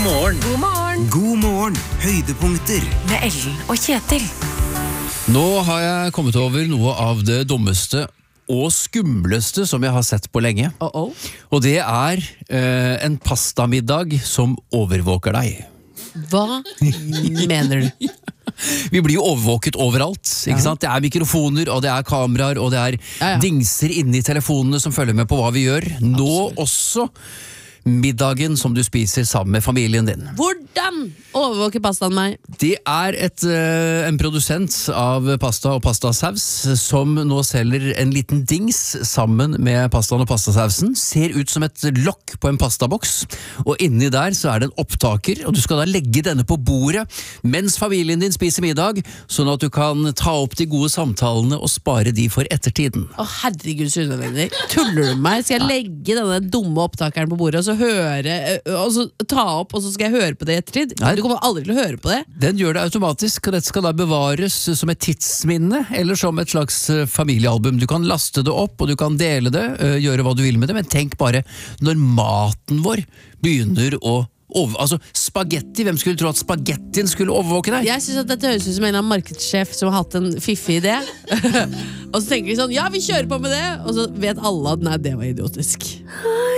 morgen. God morgen God morgen, høydepunkter. med Ellen og Kjetil. Nå har jeg kommet over noe av det dummeste og skumleste som jeg har sett på lenge. Og det er en pastamiddag som overvåker deg. Hva mener du? Vi blir jo overvåket overalt, ikke sant? Det er mikrofoner, og det er kameraer, og det er dingser inne i telefonene som følger med på hva vi gjør. Nå også middagen som du spiser sammen med familien din. Hvordan overvåker pastaen meg? Det er en produsent av pasta og pastasaus som nå selger en liten dings sammen med pastaen og pastasausen. Ser ut som et lokk på en pastaboks, og inni der så er det en opptaker, og du skal da legge denne på bordet mens familien din spiser middag, sånn at du kan ta opp de gode samtalene og spare de for ettertiden. Å herregud, Sunnevenner. Tuller du med meg? Skal jeg legge denne dumme opptakeren på bordet og så høre, og så ta opp, og så skal jeg høre på det i ettertid? Nei. Du kommer aldri til å høre på det. Den gjør det automatisk, og dette skal da bevares som et tidsminne, eller som et slags familiealbum. Du kan laste det opp, og du kan dele det, gjøre hva du vil med det, men tenk bare når maten vår begynner å altså spagetti, hvem skulle tro at spagettien skulle overvåke deg? Jeg synes at dette høres ut som en av markedssjef som har hatt en fiffig idé. Og så tenker de sånn, ja, vi kjører på med det, og så vet alle at nei, det var idiotisk.